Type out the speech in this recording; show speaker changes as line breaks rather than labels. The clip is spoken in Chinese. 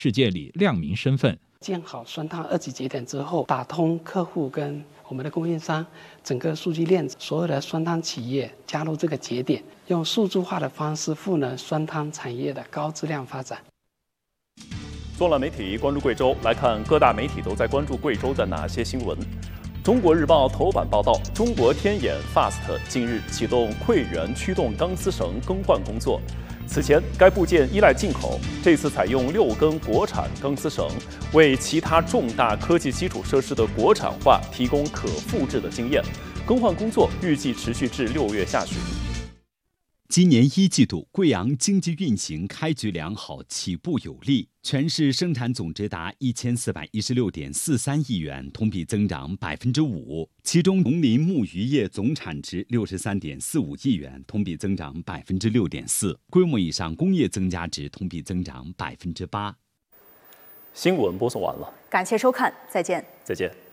世界里亮明身份。
建好双碳2级节点之后，打通客户跟我们的供应商整个数据链，所有的双碳企业加入这个节点，用数字化的方式赋能双碳产业的高质量发展。
纵览媒体关注贵州，来看各大媒体都在关注贵州的哪些新闻。中国日报头版报道，中国天眼 FAST 近日启动馈源驱动钢丝绳更换工作。此前，该部件依赖进口，这次采用6根国产钢丝绳，为其他重大科技基础设施的国产化提供可复制的经验。更换工作预计持续至6月下旬。
今年1季度，贵阳经济运行开局良好，起步有力，全市生产总值达1416.43亿元，同比增长5%。其中，农林牧渔业总产值63.45亿元，同比增长6.4%，规模以上工业增加值同比增长8%。
新闻播送完了，
感谢收看，再见。
再见。